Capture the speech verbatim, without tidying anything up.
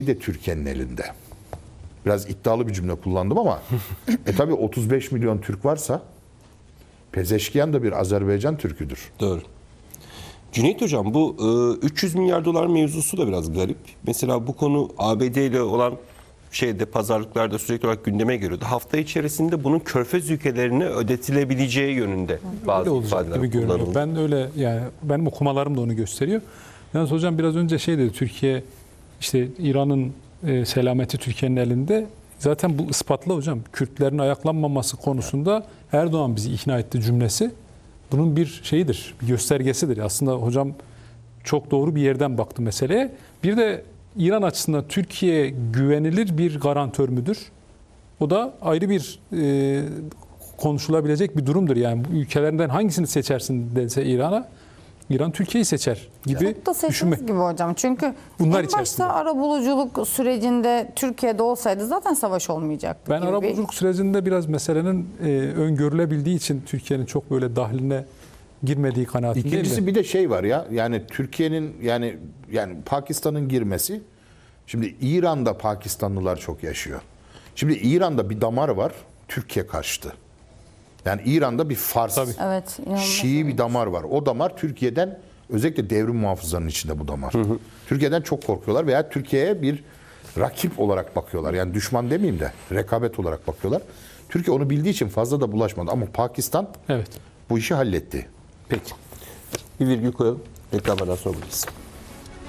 de Türkiye'nin elinde. Biraz iddialı bir cümle kullandım ama e tabi otuz beş milyon Türk varsa Pezeşkiyan da bir Azerbaycan Türk'üdür. Doğru. Cüneyt Hocam, bu e, üç yüz milyar dolar mevzusu da biraz garip. Mesela bu konu A B D ile olan şeyde, pazarlıklarda sürekli olarak gündeme geliyordu. Hafta içerisinde bunun Körfez ülkelerine ödetilebileceği yönünde bazı öyle olacak ifadeler gibi görünüyor. kullanıldı. Ben öyle, yani benim okumalarım da onu gösteriyor. Yalnız hocam biraz önce şey dedi, Türkiye işte İran'ın e, selameti Türkiye'nin elinde. Zaten bu ispatlı hocam. Kürtlerin ayaklanmaması konusunda Erdoğan bizi ikna etti cümlesi. Bunun bir şeyidir, bir göstergesidir. Aslında hocam çok doğru bir yerden baktı meseleye. Bir de İran açısından Türkiye güvenilir bir garantör müdür? O da ayrı bir e, konuşulabilecek bir durumdur. Yani bu ülkelerden hangisini seçersin dese İran'a, İran Türkiye'yi seçer gibi Çok da seçmez düşünme. gibi hocam. Çünkü Bunlar en başta içerisinde. arabuluculuk sürecinde Türkiye'de olsaydı zaten savaş olmayacaktı. Ben gibi bir- arabuluculuk sürecinde biraz meselenin e, öngörülebildiği için Türkiye'nin çok böyle dahline girmediği kanaatindeyim de. İkincisi bir de şey var ya, yani Türkiye'nin yani yani Pakistan'ın girmesi, şimdi İran'da Pakistanlılar çok yaşıyor. Şimdi İran'da bir damar var Türkiye karşıtı. Yani İran'da bir Fars, Tabii. Evet. inanılmaz. Şii bir damar var. O damar Türkiye'den, özellikle devrim muhafızlarının içinde bu damar. Hı hı. Türkiye'den çok korkuyorlar veya Türkiye'ye bir rakip olarak bakıyorlar. Yani düşman demeyeyim de rekabet olarak bakıyorlar. Türkiye onu bildiği için fazla da bulaşmadı ama Pakistan Evet. bu işi halletti. Peki. Bir virgül koyalım. Reklamlardan sonra buradayız.